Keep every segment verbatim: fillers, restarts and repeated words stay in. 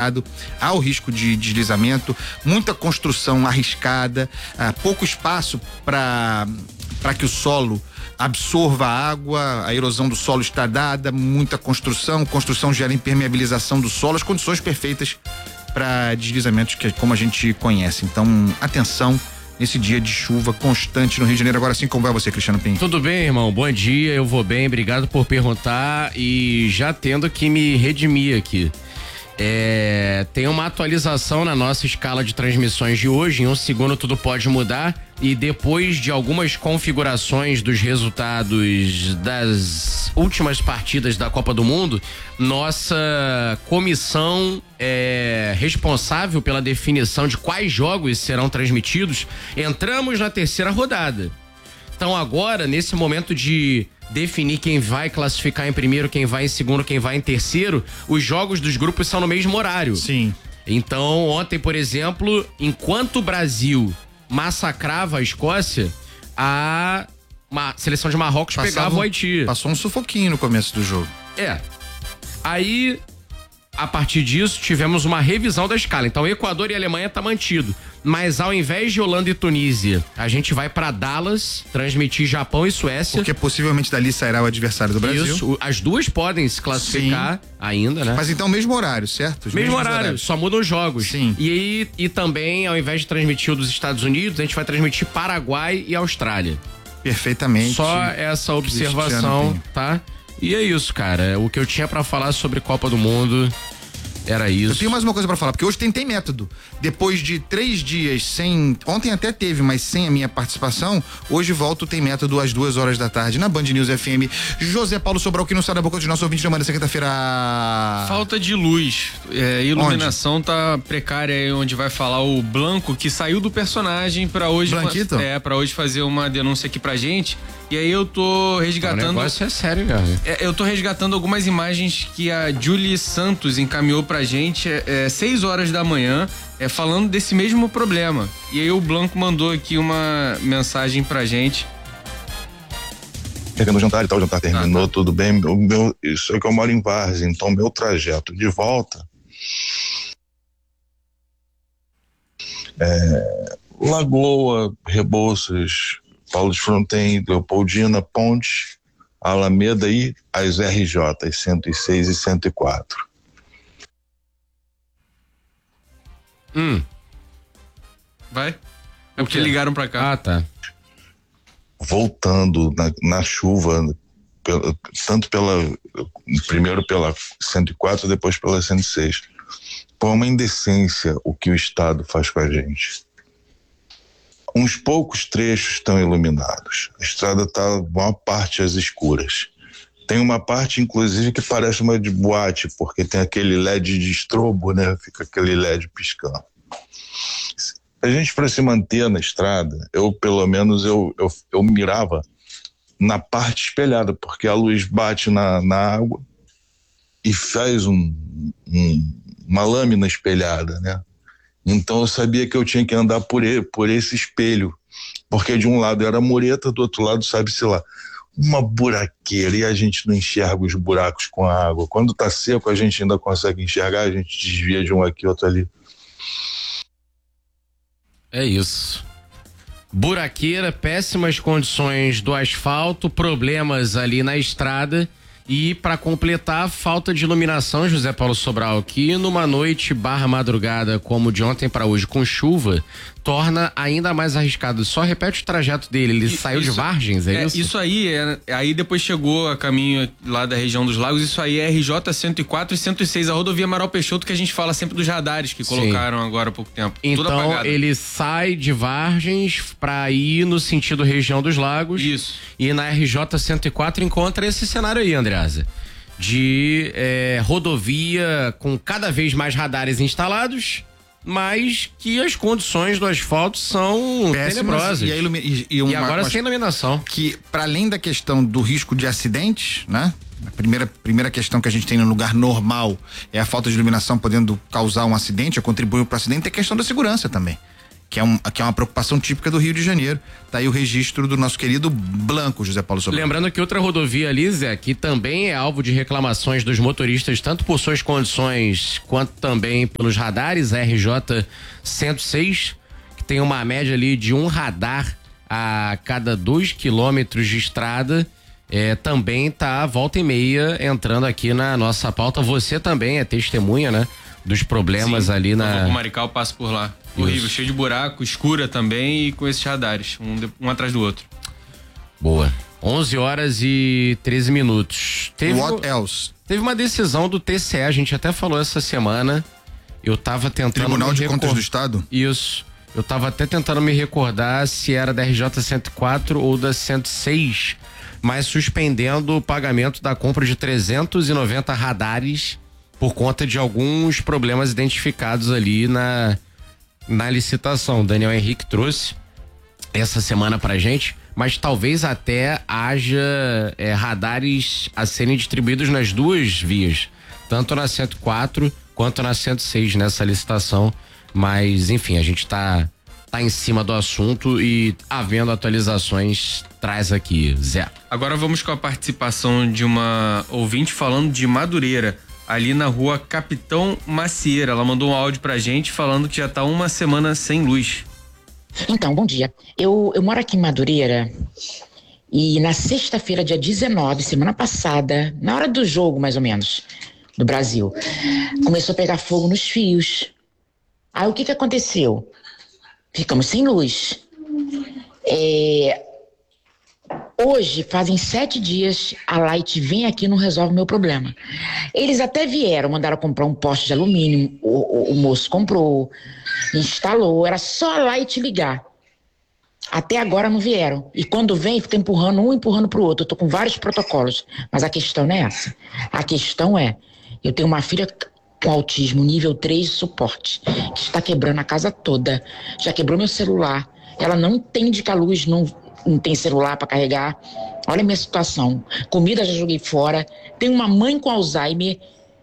associado ao risco de deslizamento, muita construção arriscada, ah, pouco espaço para para que o solo absorva a água, a erosão do solo está dada, muita construção, construção gera impermeabilização do solo, as condições perfeitas para deslizamentos que como a gente conhece. Então, atenção nesse dia de chuva constante no Rio de Janeiro. Agora sim, como vai você, Cristiano Pinto? Tudo bem, irmão, bom dia, eu vou bem, obrigado por perguntar e já tendo que me redimir aqui. É, tem uma atualização na nossa escala de transmissões de hoje, em um segundo tudo pode mudar e depois de algumas configurações dos resultados das últimas partidas da Copa do Mundo, nossa comissão é, responsável pela definição de quais jogos serão transmitidos, entramos na terceira rodada. Então agora, nesse momento de definir quem vai classificar em primeiro, quem vai em segundo, quem vai em terceiro, os jogos dos grupos são no mesmo horário. Sim. Então, ontem, por exemplo, enquanto o Brasil massacrava a Escócia, a Ma- seleção de Marrocos Passava, pegava o Haiti. Passou um sufoquinho no começo do jogo. É. Aí, a partir disso, tivemos uma revisão da escala. Então, Equador e Alemanha tá mantido. Mas ao invés de Holanda e Tunísia, a gente vai pra Dallas transmitir Japão e Suécia. Porque possivelmente dali sairá o adversário do Brasil. Isso, as duas podem se classificar. Sim. Ainda, né? Mas então mesmo horário, certo? Os mesmo horário, horários. Só mudam os jogos. Sim. E aí, e também, ao invés de transmitir o dos Estados Unidos, a gente vai transmitir Paraguai e Austrália. Perfeitamente. Só essa observação, tá? E é isso, cara. O que eu tinha pra falar sobre Copa do Mundo era isso. Eu tenho mais uma coisa pra falar, porque hoje tem, tem método. Depois de três dias sem... Ontem até teve, mas sem a minha participação, hoje volto Tem Método às duas horas da tarde na Band News F M. José Paulo Sobral, que não sai da boca de nosso ouvinte da manhã sexta-feira. Falta de luz. É, iluminação onde? Tá precária aí, onde vai falar o Blanco, que saiu do personagem pra hoje... Blanquito? É, pra hoje fazer uma denúncia aqui pra gente. E aí eu tô resgatando... O negócio é sério, cara. É, eu tô resgatando algumas imagens que a Julie Santos encaminhou pra gente é, seis horas da manhã, é, falando desse mesmo problema. E aí o Blanco mandou aqui uma mensagem pra gente. Pegando o jantar e tal, o jantar terminou, ah, tá. Tudo bem. O meu, isso é que eu moro em Várzea, então meu trajeto de volta é Lagoa, Rebouças, Paulo de Fronten, Leopoldina, Ponte, Alameda e as R J, cento e seis e cento e quatro. Hum. Vai? É porque ligaram pra cá. Ah, tá. Voltando na, na chuva, pela, tanto pela, primeiro pela cento e quatro, depois pela cento e seis. Pô, é uma indecência o que o Estado faz com a gente. Uns poucos trechos estão iluminados. A estrada está, uma parte às escuras. Tem uma parte, inclusive, que parece uma de boate, porque tem aquele L E D de estrobo, né? Fica aquele L E D piscando. A gente, para se manter na estrada, eu, pelo menos, eu, eu, eu mirava na parte espelhada, porque a luz bate na, na água e faz um, um, uma lâmina espelhada, né? Então eu sabia que eu tinha que andar por, ele, por esse espelho, porque de um lado era mureta, do outro lado, sabe-se lá, uma buraqueira, e a gente não enxerga os buracos com a água. Quando tá seco a gente ainda consegue enxergar, a gente desvia de um aqui, outro ali. É isso. Buraqueira, péssimas condições do asfalto, problemas ali na estrada. E para completar, falta de iluminação, José Paulo Sobral, que numa noite barra madrugada como de ontem para hoje com chuva, torna ainda mais arriscado. Só repete o trajeto dele, ele isso, saiu de Vargens, é, é isso? Isso aí, é, aí depois chegou a caminho lá da região dos lagos, isso aí é R J cento e quatro e cento e seis, a rodovia Amaral Peixoto, que a gente fala sempre dos radares que colocaram Sim. agora há pouco tempo. Então ele sai de Vargens para ir no sentido região dos lagos. Isso. E na R J cento e quatro encontra esse cenário aí, André. De é, rodovia com cada vez mais radares instalados, mas que as condições do asfalto são péssimas, tenebrosas. E, ilumi- e, e, e uma, agora uma, sem iluminação. Que, para além da questão do risco de acidentes, né? A primeira, primeira questão que a gente tem no lugar normal é a falta de iluminação podendo causar um acidente ou contribuir para o acidente, é a questão da segurança também. que é, um, que é uma preocupação típica do Rio de Janeiro. Tá aí o registro do nosso querido Blanco, José Paulo Sobral. Lembrando que outra rodovia ali, Zé, que também é alvo de reclamações dos motoristas, tanto por suas condições, quanto também pelos radares, a R J cento e seis, que tem uma média ali de um radar a cada dois quilômetros de estrada, é, também tá volta e meia entrando aqui na nossa pauta. Você também é testemunha, né? Dos problemas Sim, ali na... O Maricá passa por lá. Horrível, cheio de buraco, escura também e com esses radares, um, um atrás do outro. Boa. onze horas e treze minutos. Teve, What else? Teve uma decisão do T C E, a gente até falou essa semana. Eu tava tentando. Tribunal de recor... Contas do Estado? Isso. Eu tava até tentando me recordar se era da R J cento e quatro ou da cento e seis, mas suspendendo o pagamento da compra de trezentos e noventa radares por conta de alguns problemas identificados ali na. Na licitação. Daniel Henrique trouxe essa semana pra gente, mas talvez até haja é, radares a serem distribuídos nas duas vias, tanto na cento e quatro quanto na cento e seis nessa licitação, mas enfim, a gente tá, tá em cima do assunto e havendo atualizações, traz aqui, Zé. Agora vamos com a participação de uma ouvinte falando de Madureira, ali na rua Capitão Macieira. Ela mandou um áudio pra gente falando que já tá uma semana sem luz. Então, bom dia. Eu, eu moro aqui em Madureira e na sexta-feira, dia dezenove, semana passada, na hora do jogo mais ou menos, do Brasil, começou a pegar fogo nos fios. Aí o que que aconteceu? Ficamos sem luz. É... Hoje, fazem sete dias, a Light vem aqui e não resolve o meu problema. Eles até vieram, mandaram comprar um poste de alumínio, o, o, o moço comprou, instalou, era só a Light ligar. Até agora não vieram. E quando vem, fica empurrando um, empurrando pro outro. Eu tô com vários protocolos, mas a questão não é essa. A questão é, eu tenho uma filha com autismo nível três de suporte, que está quebrando a casa toda, já quebrou meu celular, ela não entende que a luz não... não tem celular para carregar. Olha a minha situação. Comida já joguei fora. Tenho uma mãe com Alzheimer.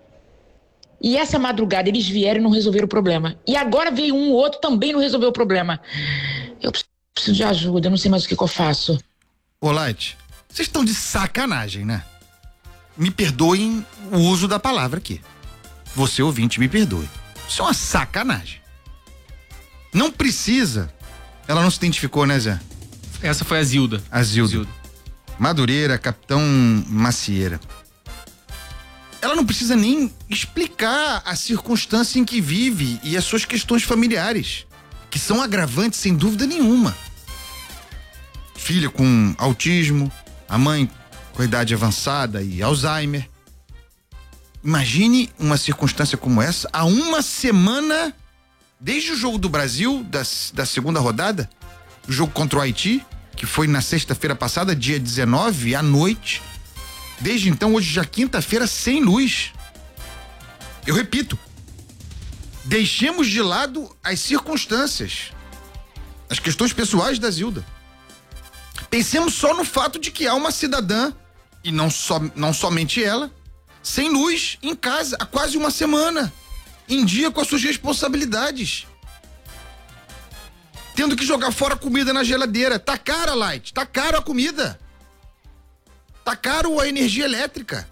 E essa madrugada eles vieram e não resolveram o problema. E agora veio um, o outro também não resolveu o problema. Eu preciso de ajuda, eu não sei mais o que, que eu faço. Ô, Light, vocês estão de sacanagem, né? Me perdoem o uso da palavra aqui. Você, ouvinte, me perdoe. Isso é uma sacanagem. Não precisa. Ela não se identificou, né, Zé? Essa foi a Zilda. A Zilda. Zilda. Madureira, Capitão Macieira. Ela não precisa nem explicar a circunstância em que vive e as suas questões familiares, que são agravantes sem dúvida nenhuma. Filha com autismo, a mãe com idade avançada e Alzheimer. Imagine uma circunstância como essa há uma semana, desde o jogo do Brasil, da, da segunda rodada, o jogo contra o Haiti, que foi na sexta-feira passada, dia dezenove, à noite. Desde então, hoje já quinta-feira, sem luz. Eu repito, deixemos de lado as circunstâncias, as questões pessoais da Zilda. Pensemos só no fato de que há uma cidadã, e não, so, não somente ela, sem luz em casa há quase uma semana, em dia com as suas responsabilidades. Tendo que jogar fora a comida na geladeira. Tá cara, Light, tá caro a comida. Tá caro a energia elétrica.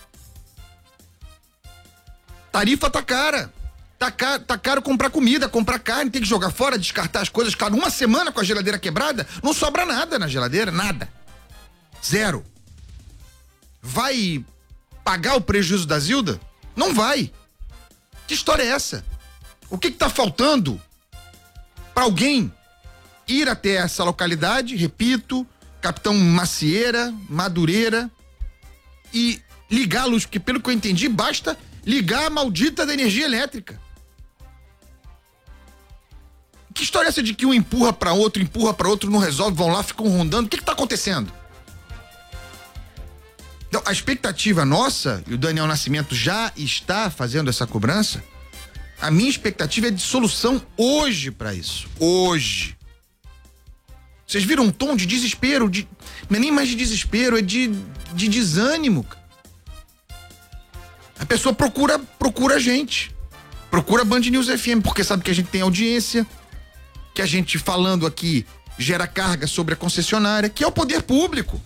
Tarifa tá cara. Tá caro, tá caro comprar comida, comprar carne, tem que jogar fora, descartar as coisas. Cara, uma semana com a geladeira quebrada, não sobra nada na geladeira, nada. Zero. Vai pagar o prejuízo da Zilda? Não vai. Que história é essa? O que que tá faltando para alguém ir até essa localidade, repito, Capitão Macieira, Madureira, e ligar a luz, porque pelo que eu entendi, basta ligar a maldita da energia elétrica. Que história é essa de que um empurra para outro, empurra para outro, não resolve, vão lá, ficam rondando? O que que tá acontecendo? Então, a expectativa nossa, e o Daniel Nascimento já está fazendo essa cobrança, a minha expectativa é de solução hoje para isso. Hoje. Vocês viram um tom de desespero, de, não é nem mais de desespero, é de, de desânimo. A pessoa procura, procura a gente. Procura a Band News F M, porque sabe que a gente tem audiência, que a gente falando aqui gera carga sobre a concessionária, que é o poder público.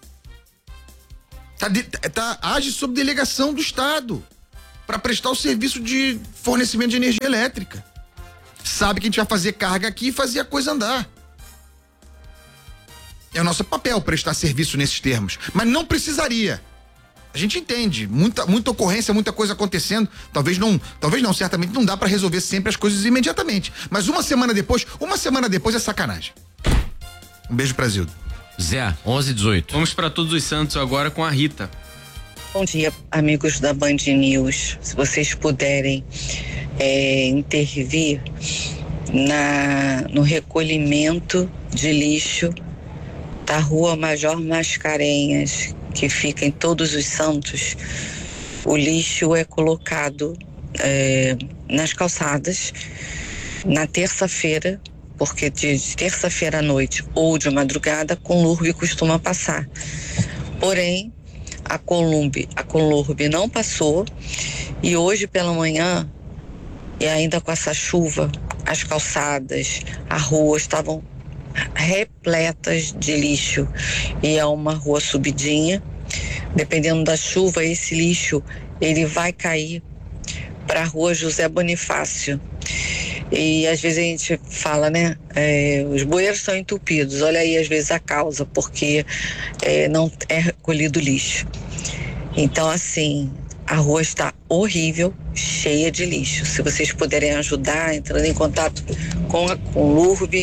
Tá, de, tá, age sob delegação do Estado para prestar o serviço de fornecimento de energia elétrica. Sabe que a gente vai fazer carga aqui e fazer a coisa andar. É o nosso papel prestar serviço nesses termos, mas não precisaria. A gente entende, muita, muita ocorrência, muita coisa acontecendo, talvez não, talvez não, certamente não dá para resolver sempre as coisas imediatamente, mas uma semana depois, uma semana depois é sacanagem. Um beijo pra Zildo. Zé, onze e dezoito. Vamos para Todos os Santos agora com a Rita. Bom dia, amigos da Band News. Se vocês puderem é, intervir na, no recolhimento de lixo da Rua Major Mascarenhas, que fica em Todos os Santos, o lixo é colocado é, nas calçadas na terça-feira, porque de terça-feira à noite ou de madrugada a Conlurb costuma passar. Porém, a Conlurb, a Conlurb não passou e hoje pela manhã, e ainda com essa chuva, as calçadas, a rua estavam repletas de lixo, e é uma rua subidinha. Dependendo da chuva, esse lixo ele vai cair para a Rua José Bonifácio, e às vezes a gente fala, né, é, os bueiros estão entupidos. Olha aí às vezes a causa, porque é, não é recolhido lixo. Então assim, a rua está horrível, cheia de lixo. Se vocês puderem ajudar, entrando em contato com a Conlurb,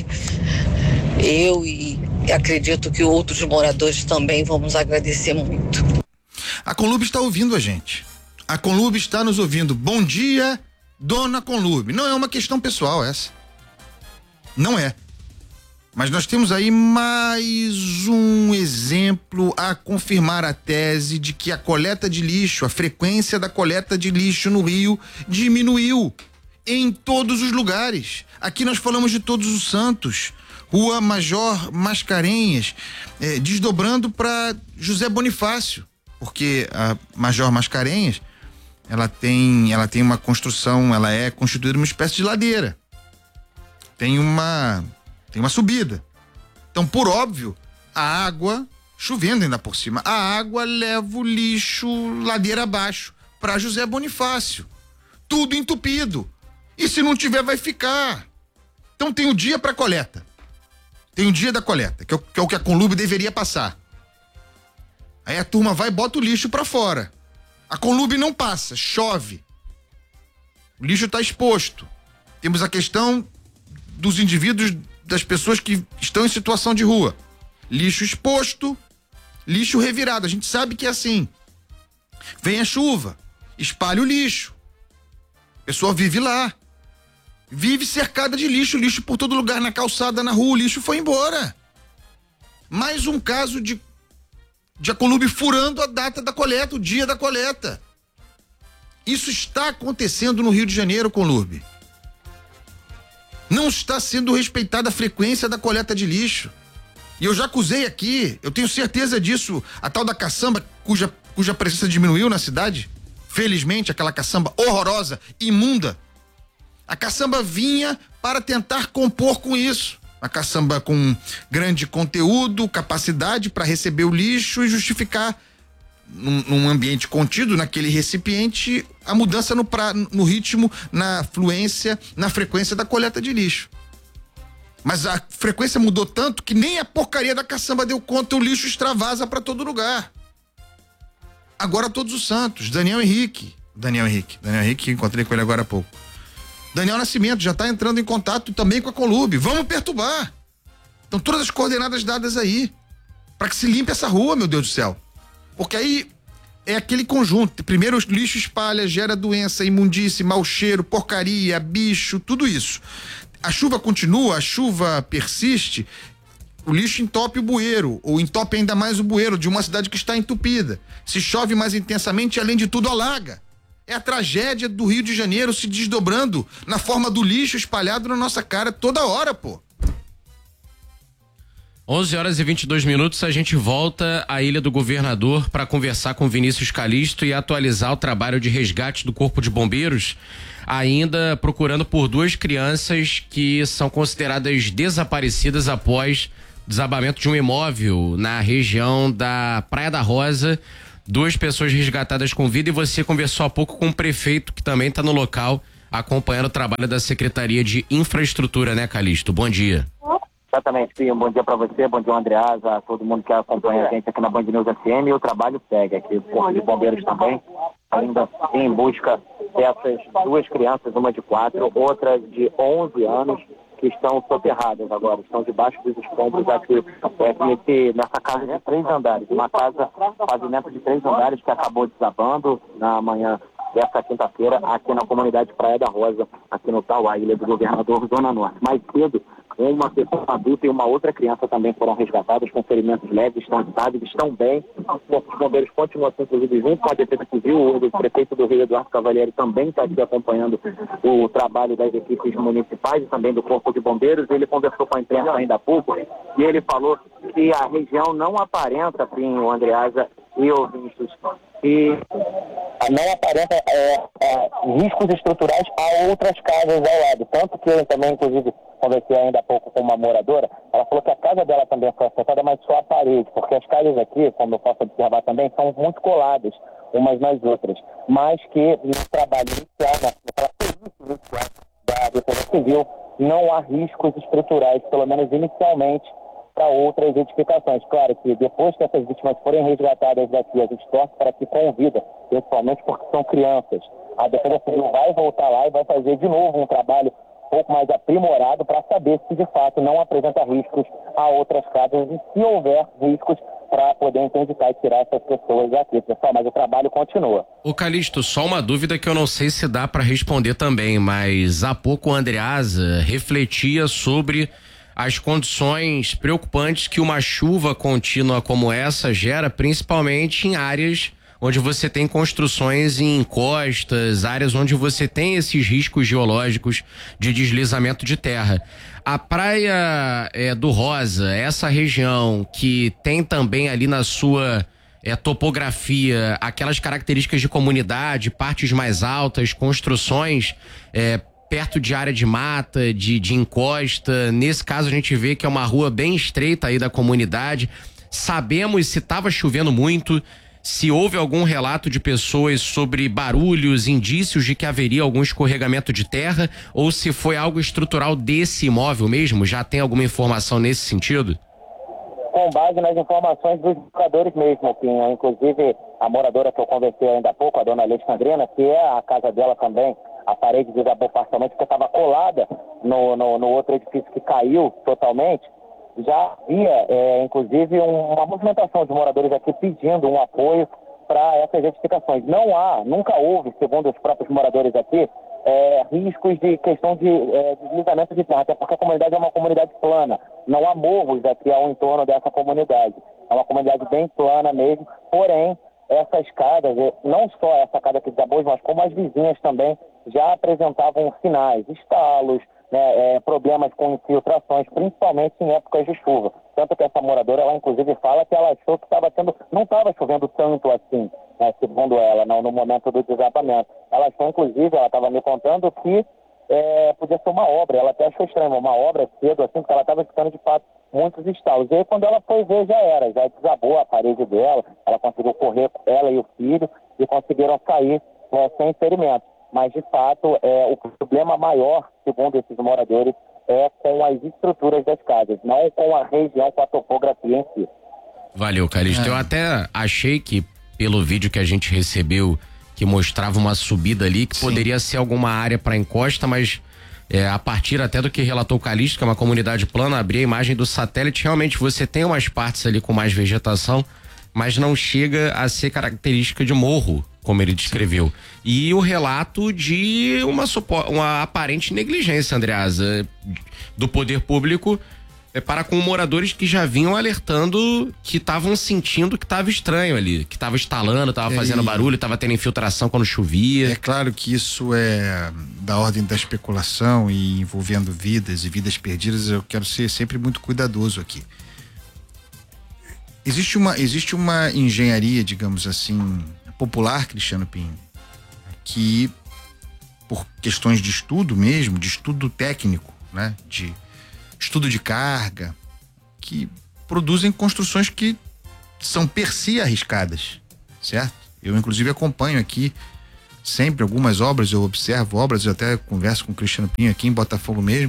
eu e acredito que outros moradores também vamos agradecer muito. A Conlurb está ouvindo a gente. A Conlurb está nos ouvindo. Bom dia, dona Conlurb. Não é uma questão pessoal essa. Não é. Mas nós temos aí mais um exemplo a confirmar a tese de que a coleta de lixo, a frequência da coleta de lixo no Rio diminuiu em todos os lugares. Aqui nós falamos de Todos os Santos, Rua Major Mascarenhas, eh, desdobrando para José Bonifácio, porque a Major Mascarenhas, ela tem, ela tem uma construção, ela é constituída uma espécie de ladeira. Tem uma, tem uma subida. Então, por óbvio, a água, chovendo ainda por cima, a água leva o lixo ladeira abaixo para José Bonifácio. Tudo entupido. E se não tiver, vai ficar. Então tem o dia para coleta. Tem o dia da coleta, que é o que, é o que a Conlurb deveria passar. Aí a turma vai e bota o lixo para fora. A Conlurb não passa, chove. O lixo está exposto. Temos a questão dos indivíduos, das pessoas que estão em situação de rua. Lixo exposto, lixo revirado. A gente sabe que é assim. Vem a chuva, espalha o lixo. A pessoa vive lá. Vive cercada de lixo, lixo por todo lugar, na calçada, na rua, o lixo foi embora. Mais um caso de, de a Conlurb furando a data da coleta, o dia da coleta. Isso está acontecendo no Rio de Janeiro, Conlurb. Não está sendo respeitada a frequência da coleta de lixo. E eu já acusei aqui, eu tenho certeza disso, a tal da caçamba, cuja, cuja presença diminuiu na cidade. Felizmente, aquela caçamba horrorosa, imunda. A caçamba vinha para tentar compor com isso. A caçamba com grande conteúdo, capacidade para receber o lixo e justificar, num, num ambiente contido, naquele recipiente, a mudança no, pra, no ritmo, na fluência, na frequência da coleta de lixo. Mas a frequência mudou tanto que nem a porcaria da caçamba deu conta, o lixo extravasa para todo lugar. Agora Todos os Santos, Daniel Henrique. Daniel Henrique, Daniel Henrique, encontrei com ele agora há pouco. Daniel Nascimento já está entrando em contato também com a Conlurb. Vamos perturbar. Então todas as coordenadas dadas aí para que se limpe essa rua, meu Deus do céu. Porque aí é aquele conjunto. Primeiro o lixo espalha, gera doença, imundície, mau cheiro, porcaria, bicho, tudo isso. A chuva continua, a chuva persiste, o lixo entope o bueiro, ou entope ainda mais o bueiro de uma cidade que está entupida. Se chove mais intensamente, além de tudo, alaga. É a tragédia do Rio de Janeiro se desdobrando na forma do lixo espalhado na nossa cara toda hora, pô. onze horas e vinte e dois minutos, a gente volta à Ilha do Governador para conversar com Vinícius Calixto e atualizar o trabalho de resgate do Corpo de Bombeiros ainda procurando por duas crianças que são consideradas desaparecidas após desabamento de um imóvel na região da Praia da Rosa. Duas pessoas resgatadas com vida, e você conversou há pouco com o prefeito, que também está no local acompanhando o trabalho da Secretaria de Infraestrutura, né, Calixto? Bom dia. Exatamente, Pinho. Bom dia para você, bom dia, Andreasa, a todo mundo que acompanha a gente aqui na Band News F M. E o trabalho segue aqui, o Corpo de Bombeiros também, ainda em busca dessas duas crianças, uma de quatro, outra de onze anos, que estão soterradas agora, estão debaixo dos escombros aqui, é, nesse, nessa casa de três andares, uma casa, pavimento de três andares que acabou desabando na manhã dessa quinta-feira aqui na comunidade Praia da Rosa, aqui no Tauá, Ilha do Governador, Zona Norte. Mais cedo, uma pessoa adulta e uma outra criança também foram resgatadas com ferimentos leves, estão estáveis, estão bem. Os corpos de bombeiros continuam, inclusive, junto com a Defesa Civil. O prefeito do Rio, Eduardo Cavalieri, também está aqui acompanhando o trabalho das equipes municipais e também do Corpo de Bombeiros. Ele conversou com a imprensa ainda há pouco e ele falou que a região não aparenta, Pinho, Andreasa e ouvintes, e não aparenta é, é, riscos estruturais a outras casas ao lado. Tanto que eu também, inclusive, conversei ainda há pouco com uma moradora, ela falou que a casa dela também foi afetada, mas só a parede, porque as casas aqui, como eu posso observar também, são muito coladas umas nas outras, mas que no trabalho inicial, naquela serviço inicial da Defesa Civil, não há riscos estruturais, pelo menos inicialmente, para outras edificações. Claro que depois que essas vítimas forem resgatadas daqui, a gente torce para que com vida, principalmente porque são crianças. A Defesa Civil vai voltar lá e vai fazer de novo um trabalho um pouco mais aprimorado para saber se de fato não apresenta riscos a outras casas e se houver riscos para poder interditar e tirar essas pessoas daqui, pessoal, mas o trabalho continua. Ô Calixto, só uma dúvida que eu não sei se dá para responder também, mas há pouco o Andreasa refletia sobre as condições preocupantes que uma chuva contínua como essa gera, principalmente em áreas onde você tem construções em encostas, áreas onde você tem esses riscos geológicos de deslizamento de terra. A Praia é, do Rosa, essa região que tem também ali na sua é, topografia aquelas características de comunidade, partes mais altas, construções é, perto de área de mata, de, de encosta. Nesse caso a gente vê que é uma rua bem estreita aí da comunidade. Sabemos se estava chovendo muito, se houve algum relato de pessoas sobre barulhos, indícios de que haveria algum escorregamento de terra, ou se foi algo estrutural desse imóvel mesmo. Já tem alguma informação nesse sentido? Com base nas informações dos moradores mesmo, Pinho. Inclusive a moradora que eu conversei ainda há pouco, a dona Alexandrina, que é a casa dela também, a parede desabou parcialmente porque estava colada no, no, no outro edifício que caiu totalmente. Já havia, é, inclusive, um, uma movimentação de moradores aqui pedindo um apoio para essas edificações. Não há, nunca houve, segundo os próprios moradores aqui, é, riscos de questão de é, deslizamento de terra, até porque a comunidade é uma comunidade plana. Não há morros aqui ao entorno dessa comunidade. É uma comunidade bem plana mesmo, porém, essas casas, não só essa casa aqui de Zabos, mas como as vizinhas também, já apresentavam sinais, estalos, né, é, problemas com infiltrações, principalmente em épocas de chuva. Tanto que essa moradora, ela inclusive fala que ela achou que estava sendo, não estava chovendo tanto assim, né, segundo ela, não, no momento do desabamento. Ela achou, inclusive, ela estava me contando que é, podia ser uma obra. Ela até achou estranho, uma obra cedo, assim, porque ela estava ficando de fato muitos estalos. E aí, quando ela foi ver, já era, já desabou a parede dela, ela conseguiu correr, ela e o filho, e conseguiram sair é, sem ferimentos. Mas, de fato, é, o problema maior, segundo esses moradores, é com as estruturas das casas, não com a região, com a topografia em si. Valeu, Calixto. É. Eu até achei que, pelo vídeo que a gente recebeu, que mostrava uma subida ali, que Sim. poderia ser alguma área para encosta, mas é, a partir até do que relatou o Calixto, que é uma comunidade plana, abri a imagem do satélite, realmente você tem umas partes ali com mais vegetação, mas não chega a ser característica de morro, como ele descreveu. E o relato de uma, uma aparente negligência, Andreasa, do poder público é, para com moradores que já vinham alertando que estavam sentindo que estava estranho ali, que estava estalando, estava é, fazendo barulho, estava tendo infiltração quando chovia. É claro que isso é da ordem da especulação e envolvendo vidas e vidas perdidas. Eu quero ser sempre muito cuidadoso aqui. Existe uma, existe uma engenharia, digamos assim, popular, Cristiano Pinho, que por questões de estudo mesmo, de estudo técnico, né? De estudo de carga, que produzem construções que são per si arriscadas, certo? Eu inclusive acompanho aqui sempre algumas obras, eu observo obras, eu até converso com o Cristiano Pinho aqui em Botafogo mesmo.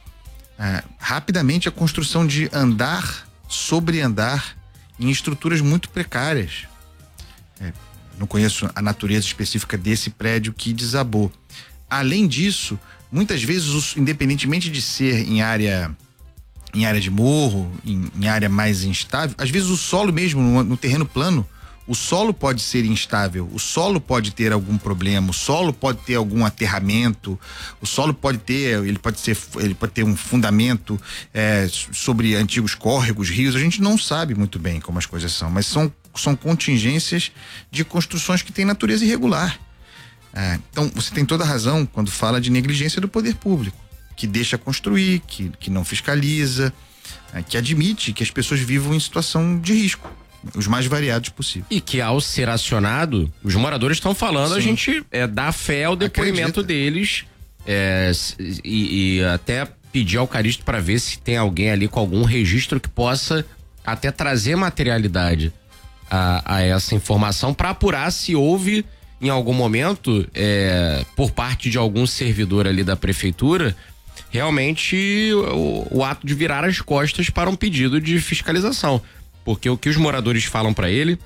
É, rapidamente a construção de andar sobre andar em estruturas muito precárias. É, não conheço a natureza específica desse prédio que desabou. Além disso, muitas vezes, os, independentemente de ser em área em área de morro, em, em área mais instável, às vezes o solo mesmo, no, no terreno plano, o solo pode ser instável, o solo pode ter algum problema, o solo pode ter algum aterramento, o solo pode ter, ele pode ser, ele pode ter um fundamento é, sobre antigos córregos, rios, a gente não sabe muito bem como as coisas são, mas são, são contingências de construções que têm natureza irregular. É, então, você tem toda a razão quando fala de negligência do poder público, que deixa construir, que, que não fiscaliza, é, que admite que as pessoas vivam em situação de risco, os mais variados possível. E que ao ser acionado, os moradores estão falando, Sim. a gente é, dá fé ao depoimento Acredita. deles é, e, e até pedir ao Calixto para ver se tem alguém ali com algum registro que possa até trazer materialidade a, a essa informação para apurar se houve em algum momento é, por parte de algum servidor ali da prefeitura realmente o, o ato de virar as costas para um pedido de fiscalização. Porque o que os moradores falam para ele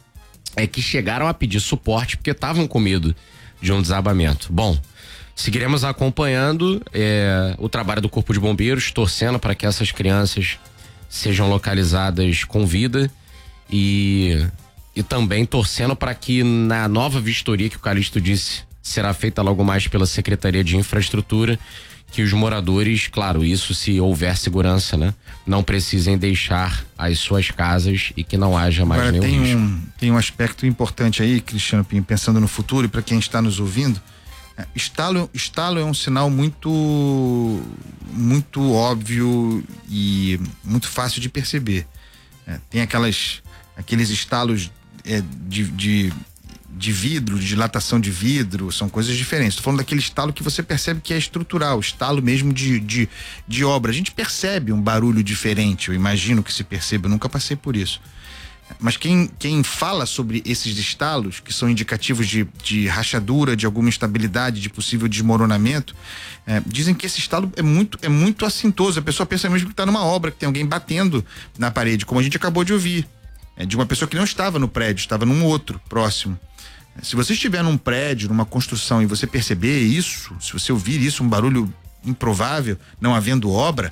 é que chegaram a pedir suporte porque estavam com medo de um desabamento. Bom, seguiremos acompanhando é, o trabalho do Corpo de Bombeiros, torcendo para que essas crianças sejam localizadas com vida e, e também torcendo para que na nova vistoria que o Calixto disse será feita logo mais pela Secretaria de Infraestrutura, que os moradores, claro, isso se houver segurança, né? Não precisem deixar as suas casas e que não haja mais Agora, nenhum tem risco. Um, tem um aspecto importante aí, Cristiano Pinho, pensando no futuro e para quem está nos ouvindo, é, estalo, estalo é um sinal muito, muito óbvio e muito fácil de perceber. É, tem aquelas, aqueles estalos é, de, de de vidro, de dilatação de vidro, são coisas diferentes. Estou falando daquele estalo que você percebe que é estrutural, estalo mesmo de, de, de obra. A gente percebe um barulho diferente, eu imagino que se perceba, eu nunca passei por isso. Mas quem, quem fala sobre esses estalos, que são indicativos de, de rachadura, de alguma instabilidade, de possível desmoronamento, é, dizem que esse estalo é muito, é muito assintoso. A pessoa pensa mesmo que está numa obra, que tem alguém batendo na parede, como a gente acabou de ouvir. É de uma pessoa que não estava no prédio, estava num outro próximo. Se você estiver num prédio, numa construção e você perceber isso, se você ouvir isso, um barulho improvável, não havendo obra,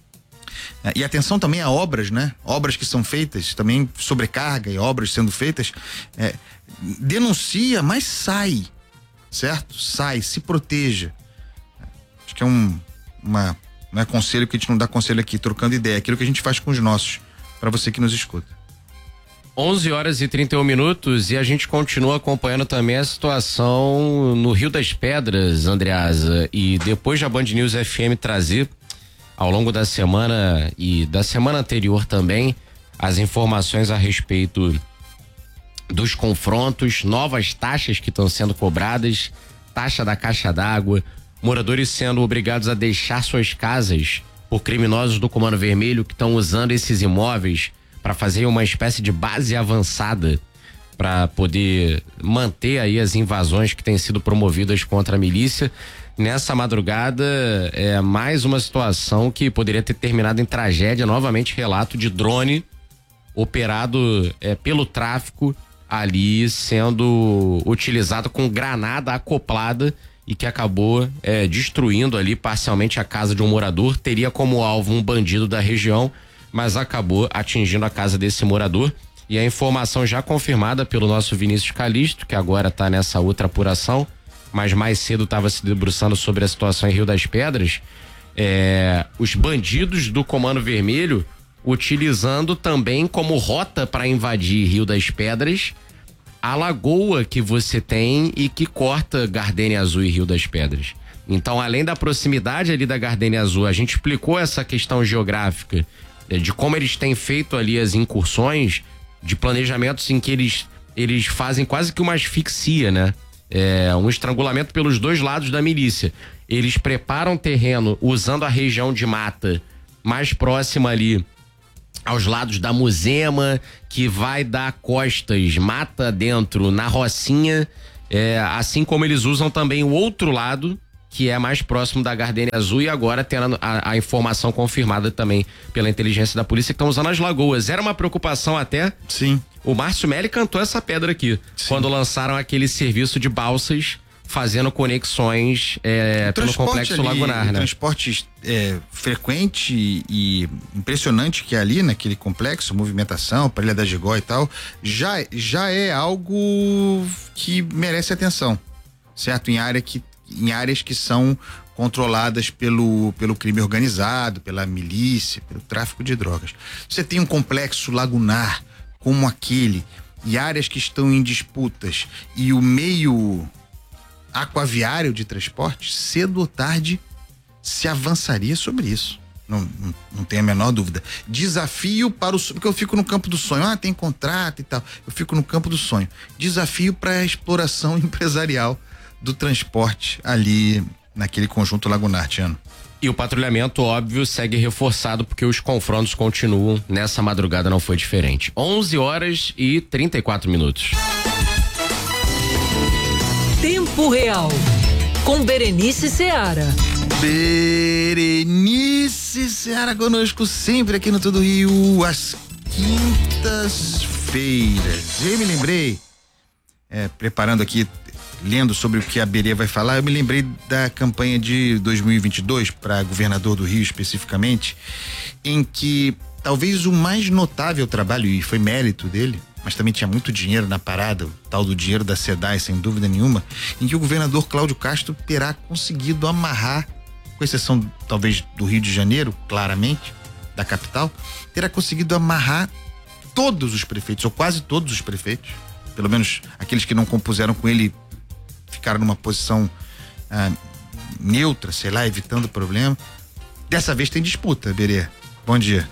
é, e atenção também a obras, né? Obras que são feitas, também sobrecarga e obras sendo feitas, é, denuncia, mas sai, certo? Sai, se proteja. Acho que é um, uma, não é conselho que a gente não dá conselho aqui, trocando ideia, é aquilo que a gente faz com os nossos, para você que nos escuta. onze horas e trinta e um minutos e a gente continua acompanhando também a situação no Rio das Pedras, Andreasa, e depois da Band News F M trazer ao longo da semana e da semana anterior também as informações a respeito dos confrontos, novas taxas que estão sendo cobradas, taxa da caixa d'água, moradores sendo obrigados a deixar suas casas por criminosos do Comando Vermelho que estão usando esses imóveis para fazer uma espécie de base avançada para poder manter aí as invasões que têm sido promovidas contra a milícia. Nessa madrugada, é mais uma situação que poderia ter terminado em tragédia. Novamente, relato de drone operado é, pelo tráfico ali sendo utilizado com granada acoplada e que acabou é, destruindo ali parcialmente a casa de um morador. Teria como alvo um bandido da região, mas acabou atingindo a casa desse morador. E a informação já confirmada pelo nosso Vinícius Calixto, que agora está nessa outra apuração, mas mais cedo estava se debruçando sobre a situação em Rio das Pedras, é, os bandidos do Comando Vermelho utilizando também como rota para invadir Rio das Pedras a lagoa que você tem e que corta Gardênia Azul e Rio das Pedras. Então, além da proximidade ali da Gardênia Azul, a gente explicou essa questão geográfica de como eles têm feito ali as incursões, de planejamentos em que eles, eles fazem quase que uma asfixia, né? é, um estrangulamento pelos dois lados da milícia. Eles preparam terreno usando a região de mata mais próxima ali aos lados da Muzema, que vai dar costas, mata dentro, na Rocinha, é, assim como eles usam também o outro lado, que é mais próximo da Gardênia Azul, e agora tendo a, a informação confirmada também pela inteligência da polícia, que estão usando as lagoas. Era uma preocupação até. Sim. O Márcio Melli cantou essa pedra aqui, Sim. quando lançaram aquele serviço de balsas fazendo conexões é, pelo complexo ali, lagunar, né? Transporte é, frequente e impressionante que é ali naquele complexo, movimentação, Ilha da Gigó e tal, já, já é algo que merece atenção, certo? Em, área que, em áreas que são controladas pelo, pelo crime organizado, pela milícia, pelo tráfico de drogas. Você tem um complexo lagunar como aquele e áreas que estão em disputas e o meio aquaviário de transporte, cedo ou tarde se avançaria sobre isso. Não, não, não tenho a menor dúvida. Desafio para o sonho, porque eu fico no campo do sonho, ah, tem contrato e tal, eu fico no campo do sonho. Desafio para a exploração empresarial do transporte ali naquele conjunto lagunar, Tiano. E o patrulhamento, óbvio, segue reforçado porque os confrontos continuam. Nessa madrugada não foi diferente. onze horas e trinta e quatro minutos. Tempo Real, com Berenice Seara. Berenice Seara conosco sempre aqui no Tudo Rio, às quintas-feiras. Eu me lembrei, é, preparando aqui, lendo sobre o que a Berê vai falar, eu me lembrei da campanha de dois mil e vinte e dois para governador do Rio especificamente, em que talvez o mais notável trabalho, e foi mérito dele, mas também tinha muito dinheiro na parada, o tal do dinheiro da SEDAI, sem dúvida nenhuma, em que o governador Cláudio Castro terá conseguido amarrar, com exceção talvez do Rio de Janeiro, claramente, da capital, terá conseguido amarrar todos os prefeitos, ou quase todos os prefeitos, pelo menos aqueles que não compuseram com ele, ficaram numa posição ah, neutra, sei lá, evitando o problema. Dessa vez tem disputa, Berê. Bom dia.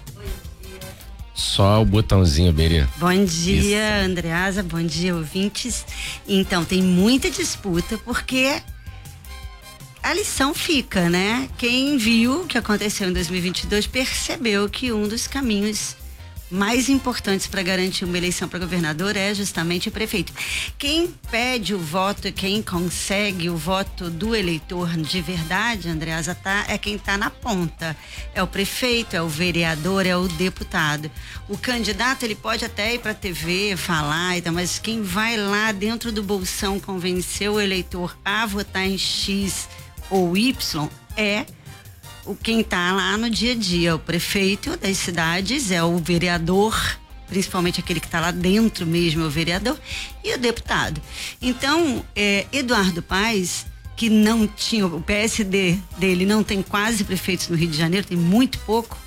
Só o botãozinho, Berê. Bom dia, Isso. Andreasa, bom dia, ouvintes. Então, tem muita disputa porque a lição fica, né? Quem viu o que aconteceu em dois mil e vinte e dois percebeu que um dos caminhos mais importantes para garantir uma eleição para governador é justamente o prefeito. Quem pede o voto, quem consegue o voto do eleitor de verdade, Andreasa, tá, é quem está na ponta. É o prefeito, é o vereador, é o deputado. O candidato, ele pode até ir para a T V, falar e tal, mas quem vai lá dentro do bolsão convencer o eleitor a votar em X ou Y é o quem está lá no dia a dia, o prefeito das cidades, é o vereador, principalmente aquele que está lá dentro mesmo, é o vereador, e o deputado. Então, é, Eduardo Paes, que não tinha, o P S D dele não tem quase prefeitos no Rio de Janeiro, tem muito pouco,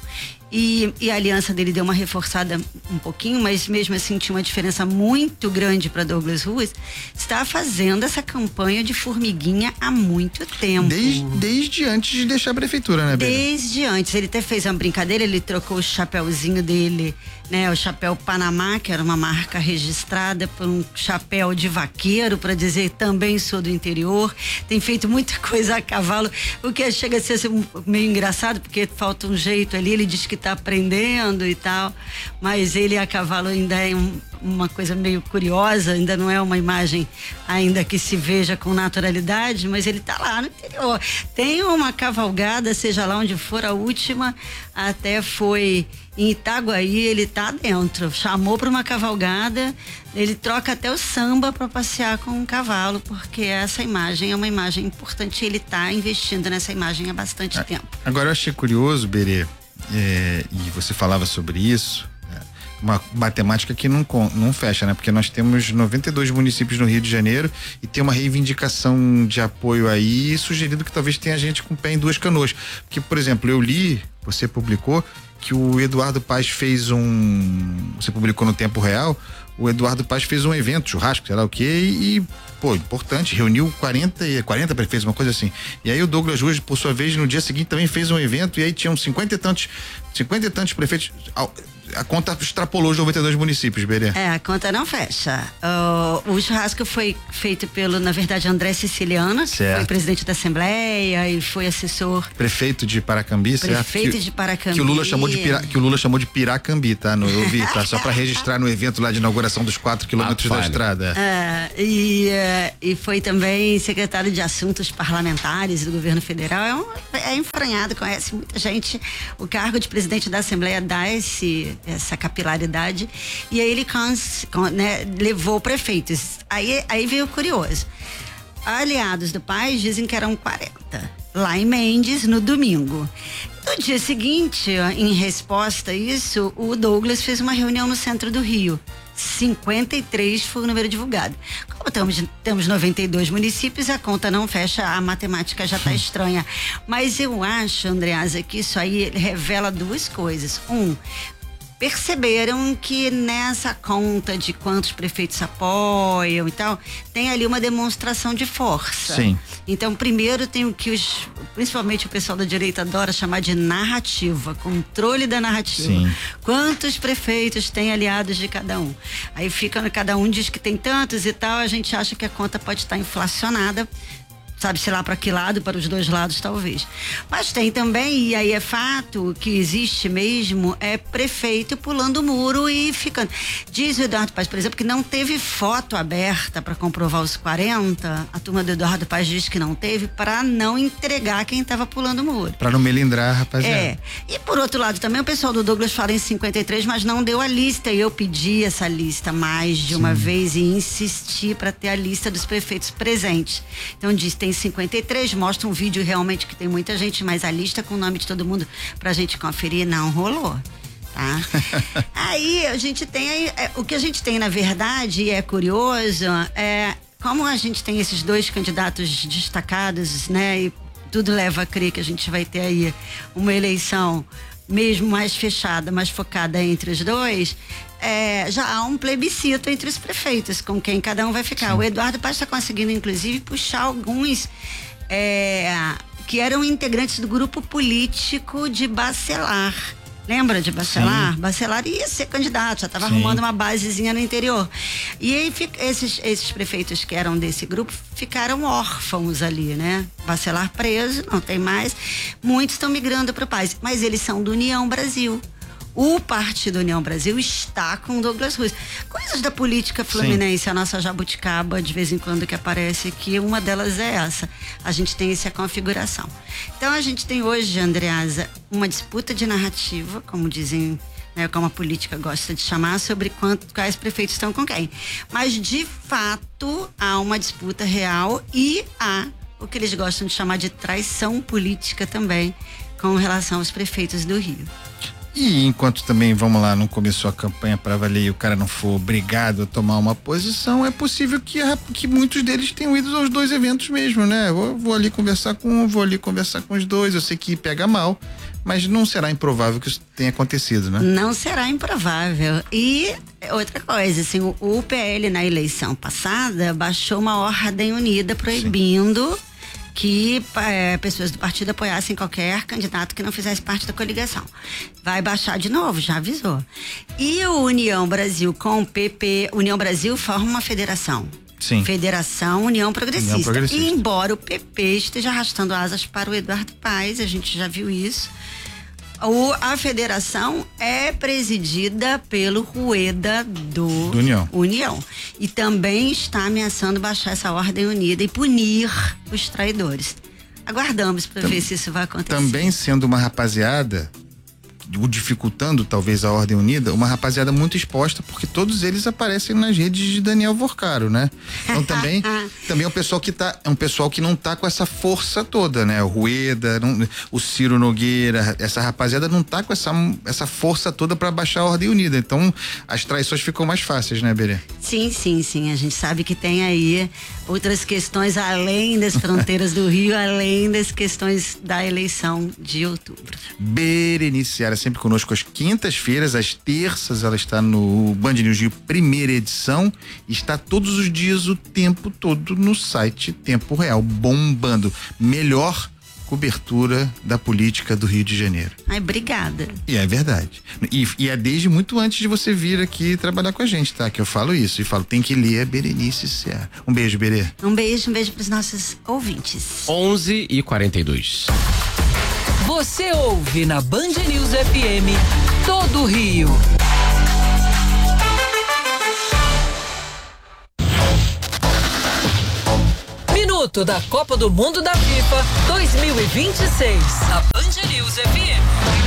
E, e a aliança dele deu uma reforçada um pouquinho, mas mesmo assim tinha uma diferença muito grande para Douglas Ruas, está fazendo essa campanha de formiguinha há muito tempo. Desde, desde antes de deixar a prefeitura, né, Bela? Desde antes. Ele até fez uma brincadeira, ele trocou o chapéuzinho dele, né, o chapéu Panamá, que era uma marca registrada, por um chapéu de vaqueiro, para dizer também sou do interior. Tem feito muita coisa a cavalo, o que chega a ser meio engraçado, porque falta um jeito ali. Ele diz que tá aprendendo e tal, mas ele a cavalo ainda é um, uma coisa meio curiosa, ainda não é uma imagem ainda que se veja com naturalidade, mas ele tá lá no interior. Tem uma cavalgada, seja lá onde for, a última até foi em Itaguaí, ele tá dentro, chamou para uma cavalgada, ele troca até o samba para passear com um cavalo, porque essa imagem é uma imagem importante, ele tá investindo nessa imagem há bastante a, tempo. Agora eu achei curioso, Berê, É, e você falava sobre isso, é, uma matemática que não, não fecha, né? Porque nós temos noventa e dois municípios no Rio de Janeiro e tem uma reivindicação de apoio aí, sugerindo que talvez tenha gente com o pé em duas canoas. Porque, por exemplo, eu li, você publicou, que o Eduardo Paes fez um, você publicou no Tempo Real, o Eduardo Paes fez um evento, churrasco, sei lá o quê, e, e pô, importante, reuniu quarenta, quarenta prefeitos, uma coisa assim. E aí o Douglas Ruas, por sua vez, no dia seguinte também fez um evento, e aí tinham cinquenta e tantos, cinquenta e tantos prefeitos. a conta extrapolou os noventa e dois municípios, Berê. É, a conta não fecha. Uh, o churrasco foi feito pelo, na verdade, André Siciliano, que certo. foi presidente da Assembleia e foi assessor. Prefeito de Paracambi, certo? Prefeito que, de Paracambi. Que o Lula chamou de, pira, que o Lula chamou de Piracambi, tá? No, eu vi, tá? Só pra registrar no evento lá de inauguração dos quatro quilômetros da estrada. É, e, uh, e foi também secretário de Assuntos Parlamentares do governo federal. É, um, é enfranhado, conhece muita gente. O cargo de presidente da Assembleia dá esse, essa capilaridade. E aí ele cons, con, né, levou prefeitos. Aí, aí veio o curioso. Aliados do Paz dizem que eram quarenta. Lá em Mendes, no domingo. No dia seguinte, em resposta a isso, o Douglas fez uma reunião no centro do Rio. cinquenta e três foi o número divulgado. Como temos, temos noventa e dois municípios, a conta não fecha, a matemática já está estranha. Mas eu acho, Andreasa, que isso aí revela duas coisas. Um, perceberam que nessa conta de quantos prefeitos apoiam e tal, tem ali uma demonstração de força. Sim. Então, primeiro tem o que os, principalmente o pessoal da direita adora chamar de narrativa, controle da narrativa. Sim. Quantos prefeitos têm aliados de cada um? Aí fica, cada um diz que tem tantos e tal, a gente acha que a conta pode estar inflacionada. Sabe-se lá para que lado, para os dois lados talvez. Mas tem também, e aí é fato que existe mesmo, é prefeito pulando o muro e ficando. Diz o Eduardo Paes, por exemplo, que não teve foto aberta para comprovar os quarenta. A turma do Eduardo Paes diz que não teve para não entregar quem estava pulando o muro. Para não melindrar, rapaziada. É. E por outro lado também o pessoal do Douglas fala em cinquenta e três, mas não deu a lista. E eu pedi essa lista mais de uma Sim. vez e insisti para ter a lista dos prefeitos presentes. Então diz, tem cinquenta e três, mostra um vídeo realmente que tem muita gente, mas a lista com o nome de todo mundo pra gente conferir não rolou, tá? Aí a gente tem, é, o que a gente tem na verdade, e é curioso, é como a gente tem esses dois candidatos destacados, né, e tudo leva a crer que a gente vai ter aí uma eleição mesmo mais fechada, mais focada entre os dois, é, já há um plebiscito entre os prefeitos, com quem cada um vai ficar. Sim. O Eduardo Paes está conseguindo, inclusive, puxar alguns é, que eram integrantes do grupo político de Bacelar. Lembra de Bacelar? Sim. Bacelar ia ser candidato, já estava arrumando uma basezinha no interior. E aí esses, esses prefeitos que eram desse grupo ficaram órfãos ali, né? Bacelar preso, não tem mais. Muitos estão migrando para o Paes, mas eles são do União Brasil. O Partido União Brasil está com Douglas Ruiz. Coisas da política fluminense, Sim. a nossa jabuticaba, de vez em quando que aparece aqui, uma delas é essa. A gente tem essa configuração. Então a gente tem hoje, Andreasa, uma disputa de narrativa, como dizem, né, como a política gosta de chamar, sobre quanto, quais prefeitos estão com quem. Mas de fato há uma disputa real e há o que eles gostam de chamar de traição política também, com relação aos prefeitos do Rio. E enquanto também, vamos lá, não começou a campanha para valer e o cara não for obrigado a tomar uma posição, é possível que, que muitos deles tenham ido aos dois eventos mesmo, né? Vou, vou ali conversar com um, vou ali conversar com os dois, eu sei que pega mal, mas não será improvável que isso tenha acontecido, né? Não será improvável. E outra coisa, assim, o, o P L na eleição passada baixou uma ordem unida proibindo Sim. que é, pessoas do partido apoiassem qualquer candidato que não fizesse parte da coligação. Vai baixar de novo, já avisou. E o União Brasil com o P P, União Brasil forma uma federação. Sim. Federação União Progressista. União Progressista. E embora o P P esteja arrastando asas para o Eduardo Paes, a gente já viu isso, O, a federação é presidida pelo Rueda do, do União. União. E também está ameaçando baixar essa ordem unida e punir os traidores. Aguardamos para ver se isso vai acontecer. Também sendo uma rapaziada, o dificultando talvez a ordem unida, uma rapaziada muito exposta, porque todos eles aparecem nas redes de Daniel Vorcaro, né? Então também, também é um pessoal que tá, é um pessoal que não tá com essa força toda, né? O Rueda, não, o Ciro Nogueira, essa rapaziada não tá com essa, essa força toda para baixar a ordem unida, então as traições ficam mais fáceis, né, Berê? Sim, sim, sim, a gente sabe que tem aí outras questões além das fronteiras do Rio, além das questões da eleição de outubro. Berenice Seara sempre conosco às quintas-feiras, às terças ela está no Band News Rio, primeira edição, e está todos os dias, o tempo todo, no site Tempo Real, bombando. Melhor cobertura da política do Rio de Janeiro. Ai, obrigada. E é verdade. E, e é desde muito antes de você vir aqui trabalhar com a gente, tá? Que eu falo isso. E falo, tem que ler a Berenice Seara. Um beijo, Berê. Um beijo, um beijo pros nossos ouvintes. onze e quarenta e dois. Você ouve na Band News F M todo o Rio. Minuto da Copa do Mundo da FIFA dois mil e vinte e seis. A Band News F M.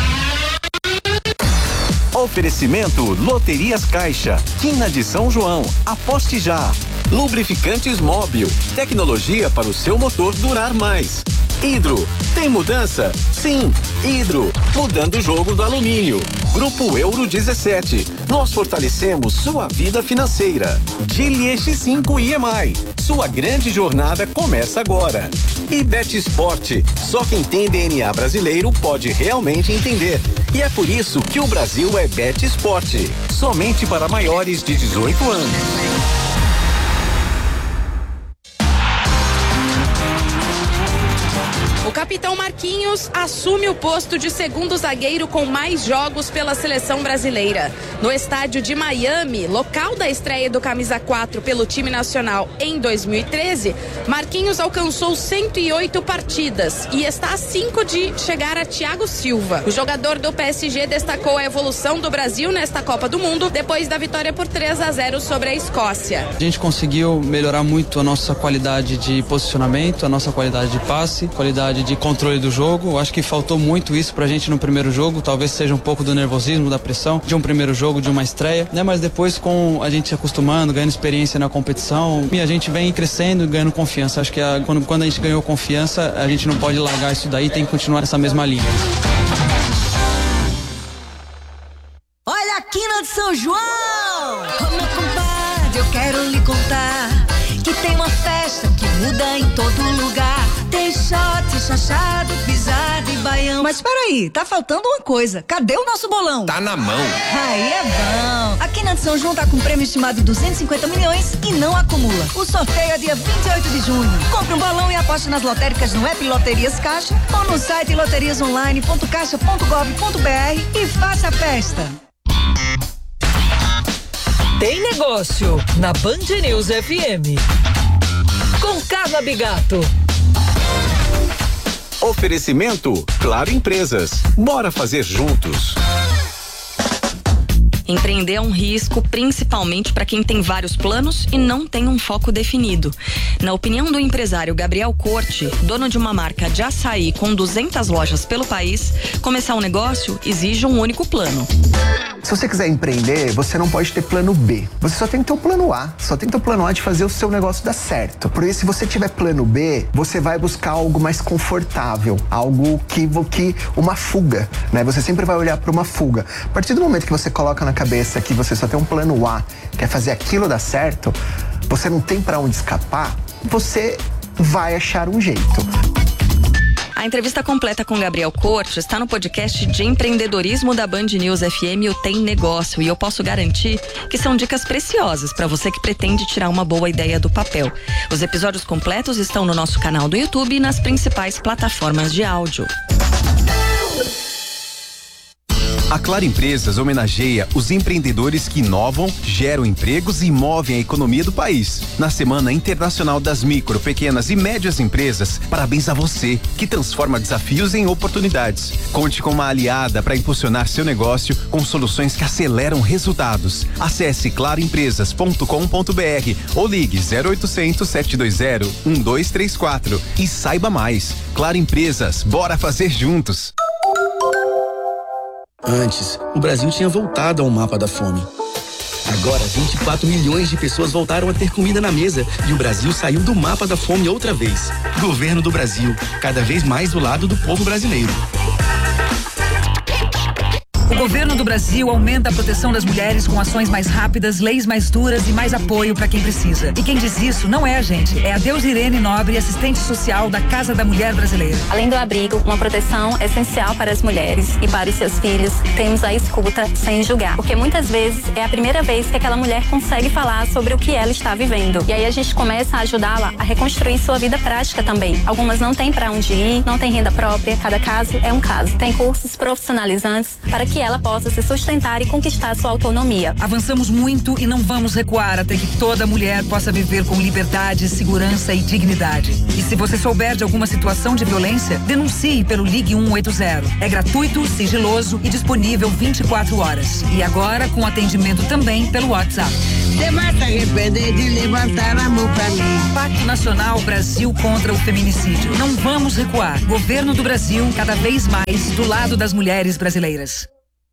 Oferecimento Loterias Caixa, Quina de São João, aposte já. Lubrificantes Móbil, tecnologia para o seu motor durar mais. Hidro, tem mudança? Sim, Hidro, mudando o jogo do alumínio. Grupo Euro dezessete, nós fortalecemos sua vida financeira. Gili X cinco I M I, sua grande jornada começa agora. E Bet Esporte, só quem tem D N A brasileiro pode realmente entender. E é por isso que o Brasil é Bet Esporte, somente para maiores de dezoito anos. O capitão Marquinhos assume o posto de segundo zagueiro com mais jogos pela seleção brasileira. No estádio de Miami, local da estreia do camisa quatro pelo time nacional em dois mil e treze, Marquinhos alcançou cento e oito partidas e está a cinco de chegar a Thiago Silva. O jogador do P S G destacou a evolução do Brasil nesta Copa do Mundo depois da vitória por três a zero sobre a Escócia. A gente conseguiu melhorar muito a nossa qualidade de posicionamento, a nossa qualidade de passe, qualidade de controle do jogo. Eu acho que faltou muito isso pra gente no primeiro jogo, talvez seja um pouco do nervosismo, da pressão de um primeiro jogo, de uma estreia, né? Mas depois, com a gente se acostumando, ganhando experiência na competição, e a gente vem crescendo e ganhando confiança. Acho que a, quando, quando a gente ganhou confiança, a gente não pode largar isso daí, tem que continuar nessa mesma linha. Olha a Quina de São João! Ô meu compadre, eu quero lhe contar que tem uma festa que muda em todo lugar. Tem shot, chachado, pisada e baião. Mas peraí, tá faltando uma coisa. Cadê o nosso bolão? Tá na mão. Aí é bom. A Quina de São João tá com prêmio estimado de duzentos e cinquenta milhões e não acumula. O sorteio é dia vinte e oito de junho. Compre um bolão e aposte nas lotéricas no app Loterias Caixa ou no site loterias online ponto caixa ponto gov ponto br e faça a festa. Tem negócio na Band News F M. Com Carla Bigato. Oferecimento Claro Empresas. Bora fazer juntos. Empreender é um risco, principalmente para quem tem vários planos e não tem um foco definido. Na opinião do empresário Gabriel Corte, dono de uma marca de açaí com duzentas lojas pelo país, começar um negócio exige um único plano. Se você quiser empreender, você não pode ter plano B. Você só tem que ter o plano A. Só tem que ter o plano A de fazer o seu negócio dar certo. Porque se você tiver plano B, você vai buscar algo mais confortável, algo que, que uma fuga, né? Você sempre vai olhar para uma fuga. A partir do momento que você coloca na cabeça que você só tem um plano A, que é fazer aquilo dar certo, você não tem para onde escapar, você vai achar um jeito. A entrevista completa com Gabriel Corte está no podcast de empreendedorismo da Band News F M, o Tem Negócio, e eu posso garantir que são dicas preciosas para você que pretende tirar uma boa ideia do papel. Os episódios completos estão no nosso canal do YouTube e nas principais plataformas de áudio. A Claro Empresas homenageia os empreendedores que inovam, geram empregos e movem a economia do país. Na Semana Internacional das Micro, Pequenas e Médias Empresas, parabéns a você, que transforma desafios em oportunidades. Conte com uma aliada para impulsionar seu negócio com soluções que aceleram resultados. Acesse claro empresas ponto com ponto br ou ligue zero oitocentos, sete dois zero, um dois três quatro e saiba mais. Claro Empresas, bora fazer juntos. Antes, o Brasil tinha voltado ao mapa da fome. Agora, vinte e quatro milhões de pessoas voltaram a ter comida na mesa e o Brasil saiu do mapa da fome outra vez. Governo do Brasil, cada vez mais do lado do povo brasileiro. O governo do Brasil aumenta a proteção das mulheres com ações mais rápidas, leis mais duras e mais apoio para quem precisa. E quem diz isso não é a gente, é a Deusirene Nobre, assistente social da Casa da Mulher Brasileira. Além do abrigo, uma proteção essencial para as mulheres e para os seus filhos, temos a escuta sem julgar. Porque muitas vezes é a primeira vez que aquela mulher consegue falar sobre o que ela está vivendo. E aí a gente começa a ajudá-la a reconstruir sua vida prática também. Algumas não têm para onde ir, não têm renda própria, cada caso é um caso. Tem cursos profissionalizantes para que ela possa se sustentar e conquistar sua autonomia. Avançamos muito e não vamos recuar até que toda mulher possa viver com liberdade, segurança e dignidade. E se você souber de alguma situação de violência, denuncie pelo Ligue um oito zero. É gratuito, sigiloso e disponível vinte e quatro horas. E agora com atendimento também pelo WhatsApp. Você vai se arrepender de levantar a mão pra mim. Pacto Nacional Brasil contra o Feminicídio. Não vamos recuar. Governo do Brasil, cada vez mais do lado das mulheres brasileiras.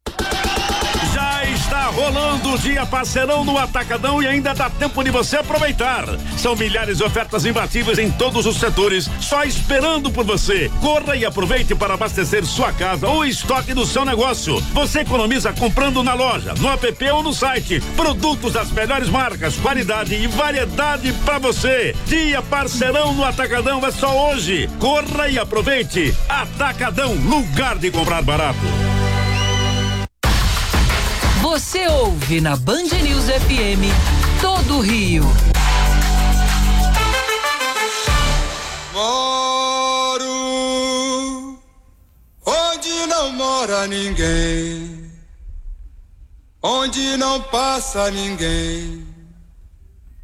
Está rolando o dia parceirão no Atacadão e ainda dá tempo de você aproveitar. São milhares de ofertas imbatíveis em todos os setores, só esperando por você. Corra e aproveite para abastecer sua casa ou estoque do seu negócio. Você economiza comprando na loja, no app ou no site. Produtos das melhores marcas, qualidade e variedade para você. Dia parceirão no Atacadão é só hoje. Corra e aproveite. Atacadão, lugar de comprar barato. Você ouve na Band News F M, todo o Rio. Moro onde não mora ninguém, onde não passa ninguém.